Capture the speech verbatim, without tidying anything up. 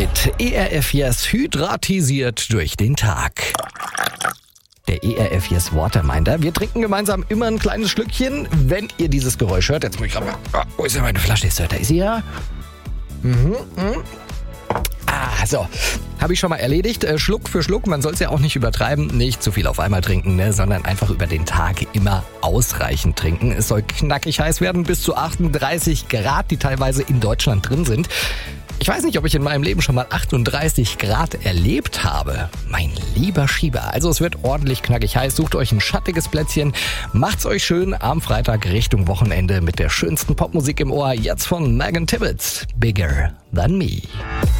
mit E R F Yes hydratisiert durch den Tag. Der E R F Yes Waterminder. Wir trinken gemeinsam immer ein kleines Schlückchen. Wenn ihr dieses Geräusch hört, jetzt muss ich gerade mal... Oh, wo ist denn meine Flasche? Da ist sie ja. Mhm, mhm. Ah, so. Habe ich schon mal erledigt. Äh, Schluck für Schluck. Man soll es ja auch nicht übertreiben. Nicht zu viel auf einmal trinken, ne? Sondern einfach über den Tag immer ausreichend trinken. Es soll knackig heiß werden, bis zu achtunddreißig Grad, die teilweise in Deutschland drin sind. Ich weiß nicht, ob ich in meinem Leben schon mal achtunddreißig Grad erlebt habe. Mein lieber Schieber. Also es wird ordentlich knackig heiß. Sucht euch ein schattiges Plätzchen. Macht's euch schön am Freitag Richtung Wochenende mit der schönsten Popmusik im Ohr. Jetzt von Megan Tibbetts. Bigger Than Me.